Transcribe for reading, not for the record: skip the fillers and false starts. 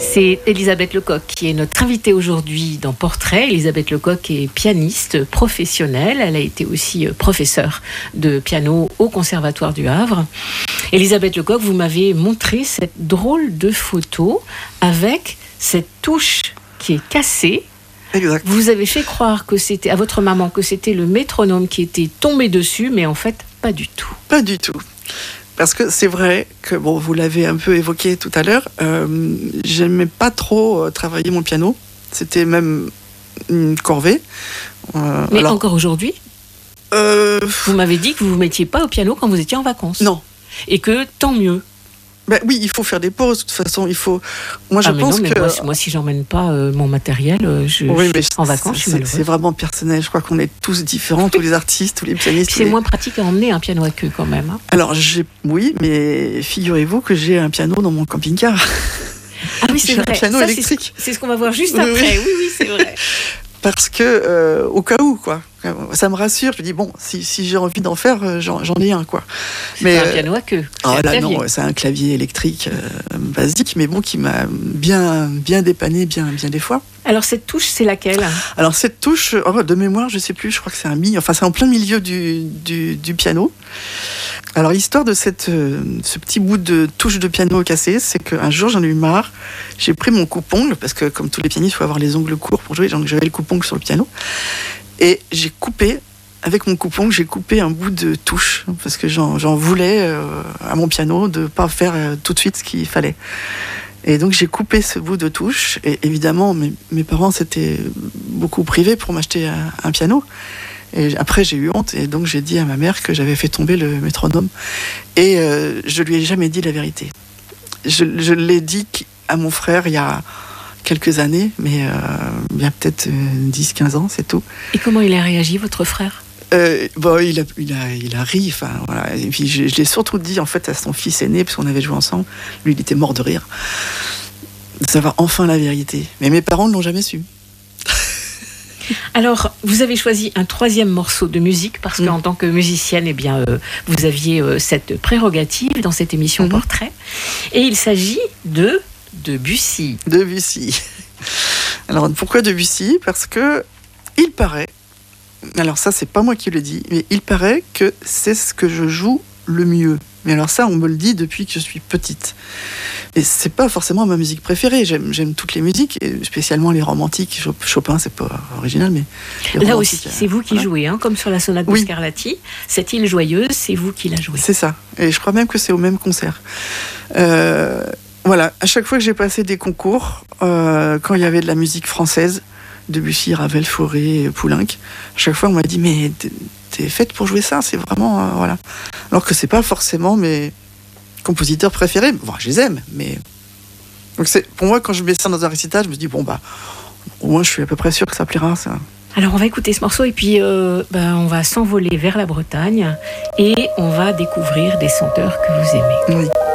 C'est Elisabeth Lecoq qui est notre invitée aujourd'hui dans Portrait. Elisabeth Lecoq est pianiste professionnelle. Elle a été aussi professeure de piano au Conservatoire du Havre. Elisabeth Lecoq, vous m'avez montré cette drôle de photo avec cette touche qui est cassée. Exact. Vous avez fait croire que c'était à votre maman que c'était le métronome qui était tombé dessus, mais en fait, pas du tout. Pas du tout. Parce que c'est vrai que, bon, vous l'avez un peu évoqué tout à l'heure, j'aimais pas trop travailler mon piano. C'était même une corvée. Mais encore aujourd'hui, vous m'avez dit que vous ne vous mettiez pas au piano quand vous étiez en vacances. Non. Et que tant mieux. Ben oui, il faut faire des pauses. De toute façon, il faut. Moi, je pense que. Moi, si j'emmène pas mon matériel, en vacances, je suis malheureuse. C'est vraiment personnel. Je crois qu'on est tous différents, tous les artistes, tous les pianistes. C'est moins pratique à emmener un piano à queue quand même. Hein. Alors, oui, mais figurez-vous que j'ai un piano dans mon camping-car. Ah oui, c'est vrai. Un piano électrique. C'est ce qu'on va voir juste après. Oui, c'est vrai. Parce que, au cas où, quoi. Ça me rassure. Je me dis, bon, si j'ai envie d'en faire, j'en ai un, quoi. Mais un piano à queue. Non, c'est un clavier électrique basique, mais bon, qui m'a bien dépanné, bien des fois. Alors, cette touche, c'est laquelle ? Alors, cette touche, de mémoire, je sais plus, je crois que c'est un mi. Enfin, c'est en plein milieu du piano. Alors, l'histoire de ce petit bout de touche de piano cassé, c'est qu'un jour, j'en ai eu marre. J'ai pris mon coupe-ongle, parce que comme tous les pianistes, il faut avoir les ongles courts pour jouer, donc j'avais le coupe-ongle sur le piano. Et j'ai coupé, avec mon coupe-ongle, j'ai coupé un bout de touche, parce que j'en voulais à mon piano de ne pas faire tout de suite ce qu'il fallait. Et donc, j'ai coupé ce bout de touche. Et évidemment, mes parents s'étaient beaucoup privés pour m'acheter un piano. Et après, j'ai eu honte, et donc j'ai dit à ma mère que j'avais fait tomber le métronome. Et je lui ai jamais dit la vérité. Je l'ai dit à mon frère il y a quelques années, mais il y a peut-être 10-15 ans, c'est tout. Et comment il a réagi, votre frère ? Il a ri, enfin, voilà. Et puis je l'ai surtout dit en fait à son fils aîné, parce qu'on avait joué ensemble. Lui, il était mort de rire, de savoir enfin la vérité. Mais mes parents ne l'ont jamais su. Alors, vous avez choisi un troisième morceau de musique parce qu'en tant que musicienne, eh bien, vous aviez cette prérogative dans cette émission Portrait. Et il s'agit de Debussy. Debussy. Alors, pourquoi Debussy ? Parce que il paraît, alors ça, c'est pas moi qui le dis, mais il paraît que c'est ce que je joue le mieux. Mais alors ça, on me le dit depuis que je suis petite. Et c'est pas forcément ma musique préférée. J'aime toutes les musiques, et spécialement les romantiques. Chopin, c'est pas original, mais là aussi, c'est vous qui jouez, hein, comme sur la sonate de Scarlatti. Cette île joyeuse, c'est vous qui la jouez. C'est ça. Et je crois même que c'est au même concert. Voilà. À chaque fois que j'ai passé des concours, quand il y avait de la musique française, Debussy, Ravel, Fauré, Poulenc, à chaque fois on m'a dit mais t'es faite pour jouer ça, c'est vraiment voilà. Alors que c'est pas forcément mes compositeurs préférés. Bon, je les aime, mais donc pour moi quand je mets ça dans un récital, je me dis bon bah au moins je suis à peu près sûr que ça plaira ça. Alors on va écouter ce morceau et puis on va s'envoler vers la Bretagne et on va découvrir des chanteurs que vous aimez. Oui.